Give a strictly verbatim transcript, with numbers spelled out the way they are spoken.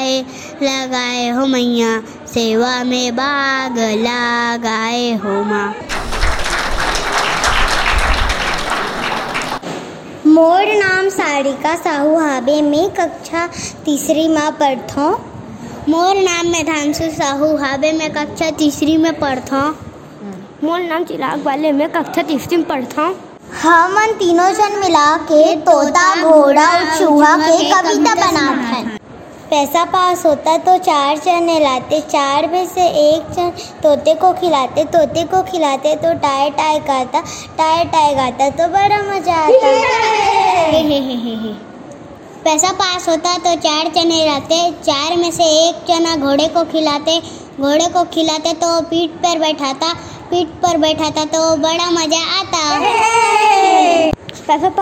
लगाए लगाए हो मैया, सेवा में बाग लगाए हो माँ। मोर नाम सारिका साहू हाबे में कक्षा तीसरी में पढ़थो। मोर नाम मेधांशु साहू हाबे में कक्षा तीसरी में पढ़थो। मोर नाम चिराग वाले में कक्षा तीसरी में पढ़थो। हमन तीनों जन मिला के तोता घोड़ा और चूहा के कविता बनात हन। पैसा पास होता तो चार चने लाते, चार में से एक चन तोते को खिलाते, तोते को खिलाते तो टाय टाय गाता, टाय टाय गाता तो बड़ा मजा आता। हे हे हे हे हे। पैसा पास होता तो चार चने लाते, चार में से एक चना घोड़े को खिलाते, घोड़े को खिलाते तो पीठ पर बैठाता, पीठ पर बैठाता तो बड़ा मजा आता। पैसा